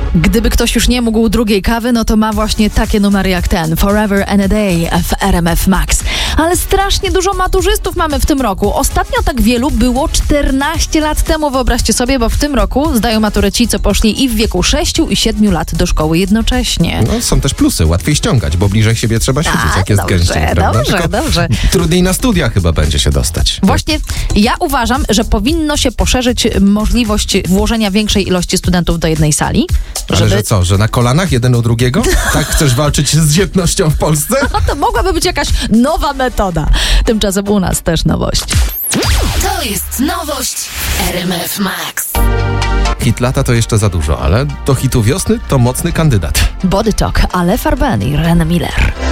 Gdyby ktoś już nie mógł drugiej kawy, no to ma właśnie takie numery jak ten Forever and a Day w RMF Max. Ale strasznie dużo maturzystów mamy w tym roku. Ostatnio tak wielu było 14 lat temu, wyobraźcie sobie, bo w tym roku zdają maturę ci, co poszli i w wieku 6 i 7 lat do szkoły jednocześnie. No, są też plusy, łatwiej ściągać, bo bliżej siebie trzeba siedzieć, jak jest gęściej, prawda? Dobrze. Trudniej na studia chyba będzie się dostać. Właśnie ja uważam, że powinno się poszerzyć możliwość włożenia większej ilości studentów do jednej sali. Ale że co, że na kolanach jeden u drugiego? Tak chcesz walczyć z dzietnością w Polsce? No to mogłaby być jakaś nowa metoda. Tymczasem u nas też nowość. To jest nowość RMF Max. Hit lata to jeszcze za dużo, ale do hitu wiosny to mocny kandydat. Body Talk, Ale Farben i Ren Miller.